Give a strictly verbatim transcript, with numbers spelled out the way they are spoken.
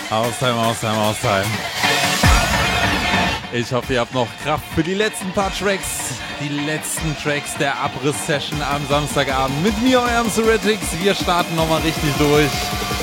Haustime, Haustime, Haustime. Ich hoffe, ihr habt noch Kraft für die letzten paar Tracks. Die letzten Tracks der Abriss-Session am Samstagabend. Mit mir, eurem Suretics. Wir starten nochmal richtig durch.